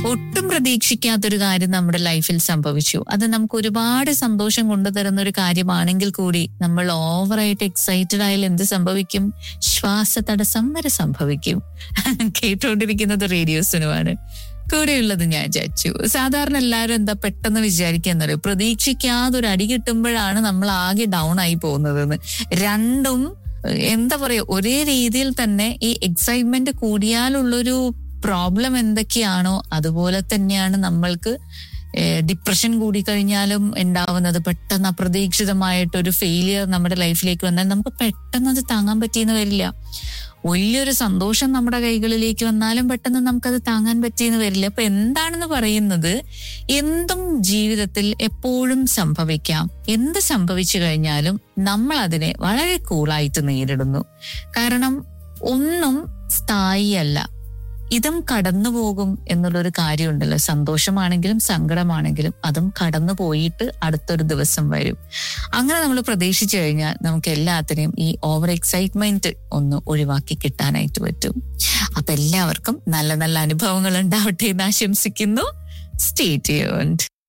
ഒട്ടും പ്രതീക്ഷിക്കാത്തൊരു കാര്യം നമ്മുടെ ലൈഫിൽ സംഭവിച്ചു. അത് നമുക്ക് ഒരുപാട് സന്തോഷം കൊണ്ടുതരുന്ന ഒരു കാര്യമാണെങ്കിൽ കൂടി നമ്മൾ ഓവറായിട്ട് എക്സൈറ്റഡ് ആയാൽ എന്ത് സംഭവിക്കും? ശ്വാസതടസ്സം വരെ സംഭവിക്കും. കേട്ടുകൊണ്ടിരിക്കുന്നത് റേഡിയോ സുനുവാണ്. കൂടെയുള്ളത് ഞാൻ ചച്ചു. സാധാരണ എല്ലാവരും എന്താ പെട്ടെന്ന് വിചാരിക്കാന്നറിയോ, പ്രതീക്ഷിക്കാതെ ഒരു അടി കിട്ടുമ്പോഴാണ് നമ്മൾ ആകെ ഡൗൺ ആയി പോകുന്നതെന്ന്. രണ്ടും എന്താ പറയാ, ഒരേ രീതിയിൽ തന്നെ ഈ എക്സൈറ്റ്മെന്റ് കൂടിയാലുള്ളൊരു പ്രോബ്ലം എന്തൊക്കെയാണോ അതുപോലെ തന്നെയാണ് നമ്മൾക്ക് ഡിപ്രഷൻ കൂടിക്കഴിഞ്ഞാലും ഉണ്ടാവുന്നത്. പെട്ടെന്ന് അപ്രതീക്ഷിതമായിട്ടൊരു ഫെയിലിയർ നമ്മുടെ ലൈഫിലേക്ക് വന്നാൽ നമുക്ക് പെട്ടെന്ന് അത് താങ്ങാൻ പറ്റിയെന്ന് വരില്ല. വലിയൊരു സന്തോഷം നമ്മുടെ കൈകളിലേക്ക് വന്നാലും പെട്ടെന്ന് നമുക്കത് താങ്ങാൻ പറ്റിയെന്ന് വരില്ല. അപ്പൊ എന്താണെന്ന് പറയുന്നത്, എന്തും ജീവിതത്തിൽ എപ്പോഴും സംഭവിക്കാം. എന്ത് സംഭവിച്ചു കഴിഞ്ഞാലും നമ്മൾ അതിനെ വളരെ കൂളായിട്ട് നേരിടുന്നു. കാരണം ഒന്നും സ്ഥായിയല്ല, ഇതും കടന്നു പോകും എന്നുള്ളൊരു കാര്യമുണ്ടല്ലോ. സന്തോഷമാണെങ്കിലും സങ്കടമാണെങ്കിലും അതും കടന്നു പോയിട്ട് അടുത്തൊരു ദിവസം വരും. അങ്ങനെ നമ്മൾ പ്രതീക്ഷിച്ചു കഴിഞ്ഞാൽ നമുക്ക് എല്ലാത്തിനെയും ഈ ഓവർ എക്സൈറ്റ്മെന്റ് ഒന്ന് ഒഴിവാക്കി കിട്ടാനായിട്ട് പറ്റും. അപ്പൊ എല്ലാവർക്കും നല്ല നല്ല അനുഭവങ്ങൾ ഉണ്ടാവട്ടെ എന്ന് ആശംസിക്കുന്നു. Stay tuned.